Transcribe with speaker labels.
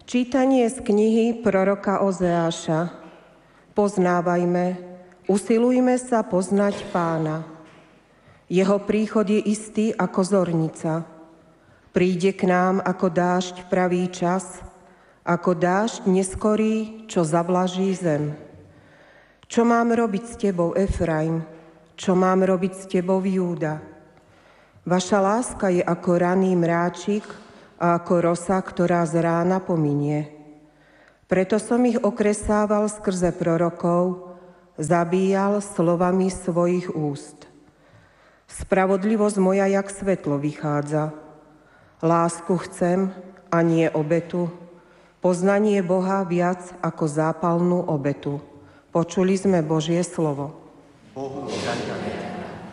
Speaker 1: Čítanie z knihy proroka Ozeáša. Poznávajme, usilujme sa poznať Pána. Jeho príchod je istý ako zornica. Príde k nám ako dážď v pravý čas, ako dážď neskorý, čo zavlaží zem. Čo mám robiť s tebou, Efraim? Čo mám robiť s tebou, Júda? Vaša láska je ako raný mráčik a ako rosa, ktorá z rána pominie. Preto som ich okresával skrze prorokov, zabíjal slovami svojich úst. Spravodlivosť moja jak svetlo vychádza. Lásku chcem a nie obetu, poznanie Boha viac ako zápalnú obetu. Počuli sme Božie slovo.
Speaker 2: Bohu vďaka.